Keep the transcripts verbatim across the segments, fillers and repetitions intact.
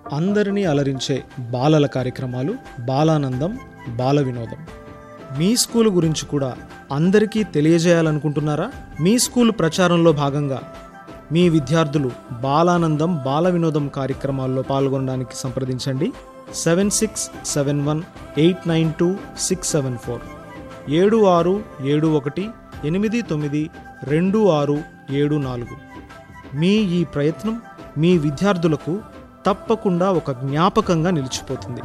అందరినీ అలరించే బాలల కార్యక్రమాలు బాలానందం బాల వినోదం. మీ స్కూల్ గురించి కూడా అందరికీ తెలియజేయాలనుకుంటున్నారా? మీ స్కూల్ ప్రచారంలో భాగంగా మీ విద్యార్థులు బాలానందం బాల వినోదం కార్యక్రమాల్లో పాల్గొనడానికి సంప్రదించండి. Seven six seven one eight nine two six seven four ఏడు ఆరు ఏడు ఒకటి ఎనిమిది తొమ్మిది రెండు ఆరు ఏడు నాలుగు. మీ ఈ ప్రయత్నం మీ విద్యార్థులకు తప్పకుండా ఒక జ్ఞాపకంగా నిలిచిపోతుంది.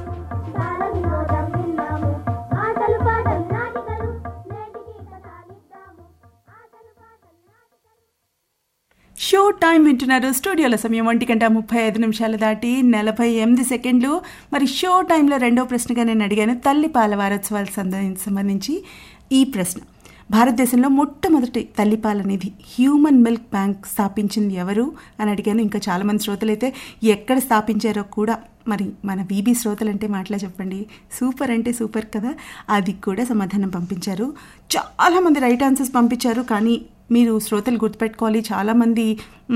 షో టైం వింటున్నారు. స్టూడియోలో సమయం ఒంటి గంట ముప్పై ఐదు నిమిషాలు దాటి నలభై ఎనిమిది సెకండ్లు. మరి షో టైంలో రెండో ప్రశ్నగా నేను అడిగాను తల్లి పాల వారోత్సవాలకు సంబంధించి ఈ ప్రశ్న. భారతదేశంలో మొట్టమొదటి తల్లిపాల నిధి హ్యూమన్ మిల్క్ బ్యాంక్ స్థాపించింది ఎవరు అని అడిగాను. ఇంకా చాలామంది శ్రోతలైతే ఎక్కడ స్థాపించారో కూడా మరి మన బీబీ శ్రోతలంటే మాటలా చెప్పండి. సూపర్ అంటే సూపర్ కదా, అది కూడా సమాధానం పంపించారు. చాలామంది రైట్ ఆన్సర్స్ పంపించారు. కానీ మీరు శ్రోతలు గుర్తుపెట్టుకోవాలి, చాలామంది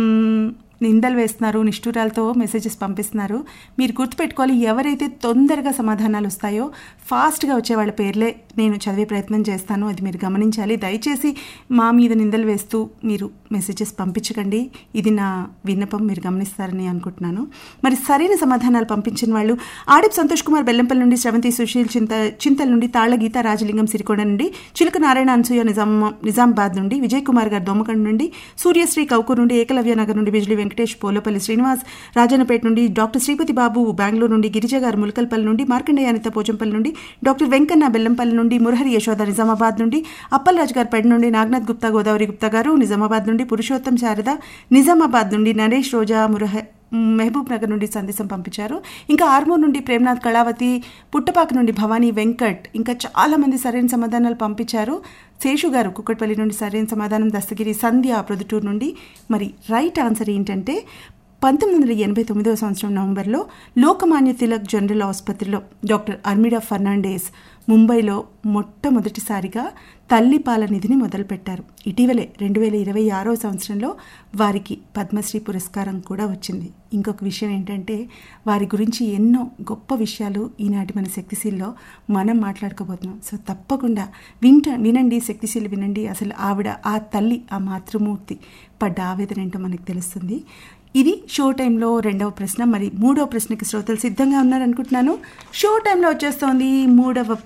నిందలు వేస్తున్నారు, నిష్ఠూరాలతో మెసేజెస్ పంపిస్తున్నారు. మీరు గుర్తుపెట్టుకోవాలి, ఎవరైతే తొందరగా సమాధానాలు వస్తాయో ఫాస్ట్గా వచ్చే వాళ్ళ పేర్లే నేను చదివే ప్రయత్నం చేస్తాను. అది మీరు గమనించాలి. దయచేసి మా మీద నిందలు వేస్తూ మీరు మెసేజెస్ పంపించకండి. ఇది నా విన్నపం, మీరు గమనిస్తారని అనుకుంటున్నాను. మరి సరైన సమాధానాలు పంపించిన వాళ్ళు ఆడిప్ సంతోష్ కుమార్ బెల్లంపల్లి నుండి, శ్రవంతి సుశీల్ చింత చింతల నుండి, తాళ్ల గీత రాజలింగం సిరికొండ నుండి, చిలుక నారాయణ అనసూయ నిజాం నిజామాబాద్ నుండి, విజయ్ కుమార్ గారు దోమకండ్ నుండి, సూర్యశ్రీ కౌకూర్ నుండి, ఏకలవ్య నగర్ నుండి బిజ్లీ వెంకటేష్, పోలపల్లి శ్రీనివాస్ రాజన్నపేట నుండి, డాక్టర్ శ్రీపతి బాబు బెంగళూరు నుండి, గిరిజ గారు ములకల్పల్లి నుండి, మార్కండేయ అనిత పోచంపల్లి నుండి, డాక్టర్ వెంకన్న బెల్లంపల్లి నుండి, మురహరి యశోద నిజామాబాద్ నుండి, అప్పలరాజు గారు పెడ నుండి, నాగనాథ్ గుప్తా గోదావరి గుప్తా గారు నిజామాబాద్ నుండి, పురుషోత్తం శారద నిజామాబాద్ నుండి, నరేష్ రోజా మురహ మహబూబ్ నగర్ నుండి సందేశం పంపించారు. ఇంకా ఆర్మూర్ నుండి ప్రేమనాథ్ కళావతి, పుట్టపాక నుండి భవానీ వెంకట్, ఇంకా చాలామంది సరైన సమాధానాలు పంపించారు. శేషు గారు కుక్కట్పల్లి నుండి సరైన సమాధానం, దస్తగిరి సంధ్య ప్రొద్దుటూరు నుండి. మరి రైట్ ఆన్సర్ ఏంటంటే పంతొమ్మిది వందల ఎనభై తొమ్మిదవ సంవత్సరం నవంబర్లో లోకమాన్య తిలక్ జనరల్ ఆసుపత్రిలో డాక్టర్ అర్మిడా ఫెర్నాండెస్ ముంబైలో మొట్టమొదటిసారిగా తల్లిపాల నిధిని మొదలుపెట్టారు. ఇటీవలే రెండు వేల ఇరవై ఆరో సంవత్సరంలో వారికి పద్మశ్రీ పురస్కారం కూడా వచ్చింది. ఇంకొక విషయం ఏంటంటే వారి గురించి ఎన్నో గొప్ప విషయాలు ఈనాటి మన శక్తిశీల్లో మనం మాట్లాడుకోబోతున్నాం. సో తప్పకుండా వింట వినండి శక్తిశీల్ వినండి. అసలు ఆవిడ ఆ తల్లి, ఆ మాతృమూర్తి పడ్డ ఆవేదన ఏంటో మనకు తెలుస్తుంది. ఇది షో టైంలో రెండవ ప్రశ్న. మరి మూడవ ప్రశ్నకి శ్రోతలు సిద్ధంగా ఉన్నారనుకుంటున్నాను. షో టైంలో వచ్చేస్తోంది మూడవ